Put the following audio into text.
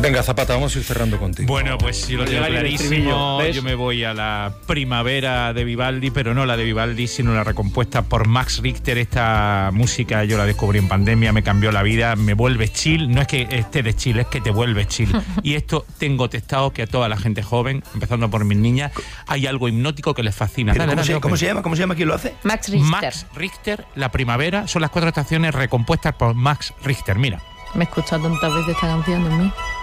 Venga, Zapata, vamos a ir cerrando contigo. Bueno, pues si lo tengo clarísimo, yo me voy a la primavera de Vivaldi, pero no la de Vivaldi, sino la recompuesta por Max Richter. Esta música yo la descubrí en pandemia, me cambió la vida, me vuelve chill. No es que esté de chill, es que te vuelve chill. Y esto tengo testado que a toda la gente joven, empezando por mis niñas, hay algo hipnótico que les fascina. ¿Cómo se llama? ¿Cómo se llama? ¿Quién lo hace? Max Richter. Max Richter, la primavera, son las 4 estaciones recompuestas por Max Richter. Mira. Me he escuchado tantas veces esta canción, Dios mío.